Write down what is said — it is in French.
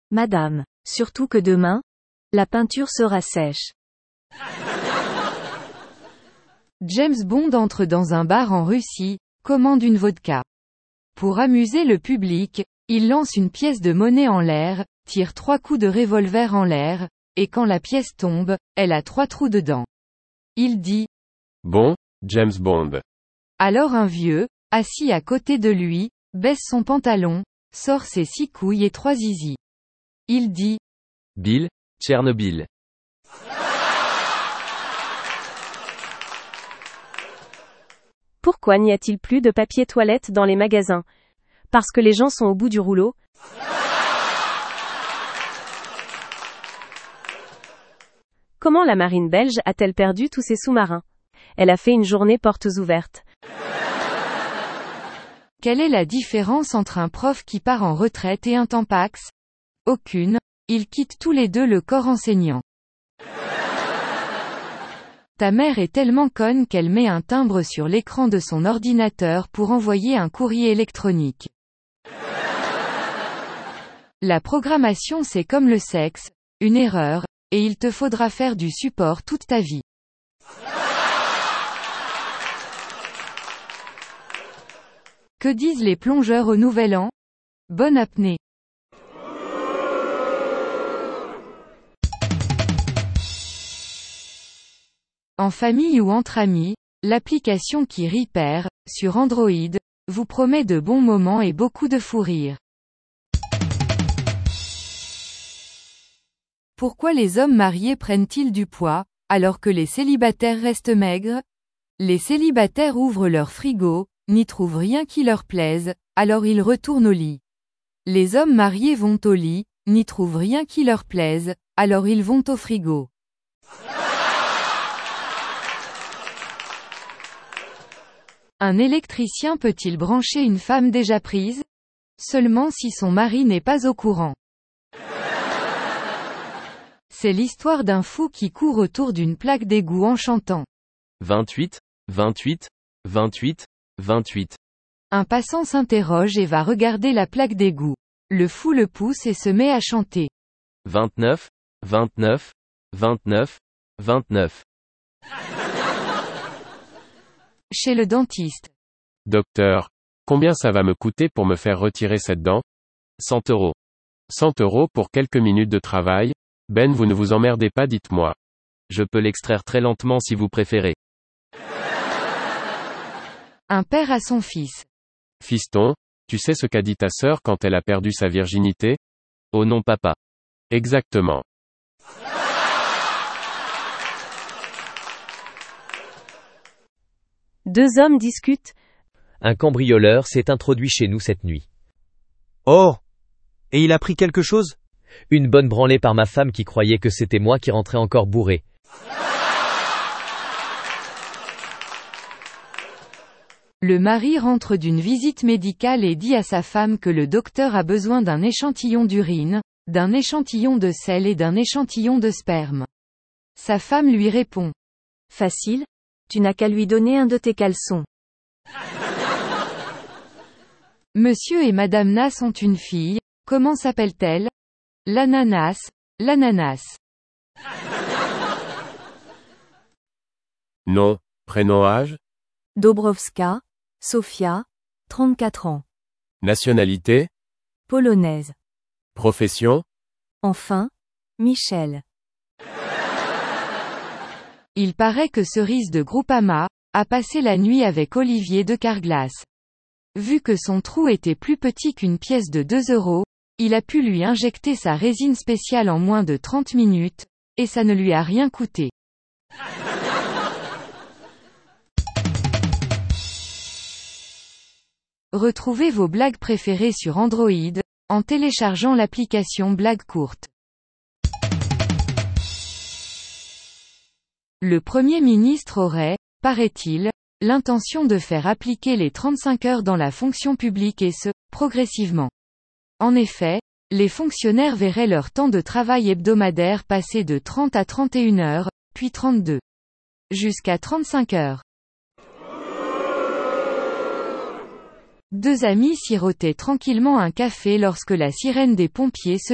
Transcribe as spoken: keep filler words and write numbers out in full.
Madame, surtout que demain, la peinture sera sèche. James Bond entre dans un bar en Russie, commande une vodka. Pour amuser le public, il lance une pièce de monnaie en l'air, tire trois coups de revolver en l'air, et quand la pièce tombe, elle a trois trous dedans. Il dit « Bon, James Bond ». Alors un vieux, assis à côté de lui, baisse son pantalon, sort ses six couilles et trois zizi. Il dit « Bill, Tchernobyl ». Pourquoi n'y a-t-il plus de papier toilette dans les magasins? Parce que les gens sont au bout du rouleau? Comment la marine belge a-t-elle perdu tous ses sous-marins? Elle a fait une journée portes ouvertes. Quelle est la différence entre un prof qui part en retraite et un Tampax? Aucune, ils quittent tous les deux le corps enseignant. Ta mère est tellement conne qu'elle met un timbre sur l'écran de son ordinateur pour envoyer un courrier électronique. La programmation c'est comme le sexe, une erreur, et il te faudra faire du support toute ta vie. Que disent les plongeurs au Nouvel An? Bonne apnée. En famille ou entre amis, l'application qui Repair, sur Android, vous promet de bons moments et beaucoup de fou rire. Pourquoi les hommes mariés prennent-ils du poids, alors que les célibataires restent maigres? Les célibataires ouvrent leur frigo, n'y trouvent rien qui leur plaise, alors ils retournent au lit. Les hommes mariés vont au lit, n'y trouvent rien qui leur plaise, alors ils vont au frigo. Un électricien peut-il brancher une femme déjà prise? Seulement si son mari n'est pas au courant. C'est l'histoire d'un fou qui court autour d'une plaque d'égout en chantant. vingt-huit, vingt-huit, vingt-huit, vingt-huit. Un passant s'interroge et va regarder la plaque d'égout. Le fou le pousse et se met à chanter. vingt-neuf, vingt-neuf, vingt-neuf, vingt-neuf. Chez le dentiste. Docteur, combien ça va me coûter pour me faire retirer cette dent? cent euros. cent euros pour quelques minutes de travail? Ben, vous ne vous emmerdez pas, dites-moi. Je peux l'extraire très lentement si vous préférez. Un père à son fils. Fiston, tu sais ce qu'a dit ta sœur quand elle a perdu sa virginité? Oh non papa. Exactement. Deux hommes discutent. Un cambrioleur s'est introduit chez nous cette nuit. Oh! Et il a pris quelque chose? Une bonne branlée par ma femme qui croyait que c'était moi qui rentrais encore bourré. Le mari rentre d'une visite médicale et dit à sa femme que le docteur a besoin d'un échantillon d'urine, d'un échantillon de sel et d'un échantillon de sperme. Sa femme lui répond. Facile, tu n'as qu'à lui donner un de tes caleçons. Monsieur et Madame Nas ont une fille, comment s'appelle-t-elle? L'ananas, l'ananas. Nom, prénom, âge? Dobrowska, Sofia, trente-quatre ans. Nationalité? Polonaise. Profession? Enfin, Michel. Il paraît que Cerise de Groupama a passé la nuit avec Olivier de Carglass. Vu que son trou était plus petit qu'une pièce de deux euros, il a pu lui injecter sa résine spéciale en moins de trente minutes, et ça ne lui a rien coûté. Retrouvez vos blagues préférées sur Android, en téléchargeant l'application Blagues courtes. Le Premier ministre aurait, paraît-il, l'intention de faire appliquer les trente-cinq heures dans la fonction publique et ce, progressivement. En effet, les fonctionnaires verraient leur temps de travail hebdomadaire passer de trente à trente et une heures, puis trente-deux. Jusqu'à trente-cinq heures. Deux amis sirotaient tranquillement un café lorsque la sirène des pompiers se